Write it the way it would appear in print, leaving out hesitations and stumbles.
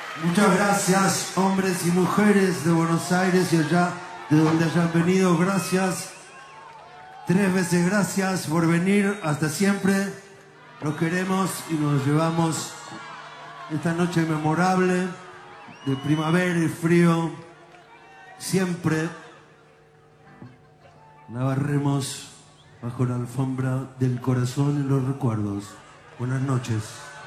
Muchas gracias, hombres y mujeres de Buenos Aires y allá de donde hayan venido. Gracias. 3 veces gracias por venir. Hasta siempre. Los queremos y nos llevamos esta noche memorable de primavera y frío. Siempre la barremos bajo la alfombra del corazón y los recuerdos. Buenas noches.